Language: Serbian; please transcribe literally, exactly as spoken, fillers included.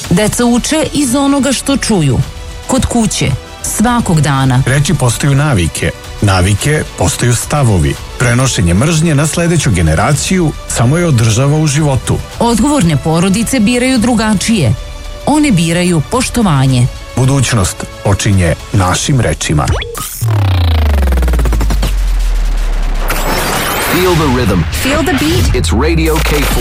Deca uče iz onoga što čuju. Kod kuće, svakog dana. Reči postaju navike. Navike postaju stavovi. Prenošenje mržnje na sledeću generaciju samo je održava u životu. Odgovorne porodice biraju drugačije. One biraju poštovanje. Budućnost počinje našim rečima. Feel the rhythm. Feel the beat. It's Radio K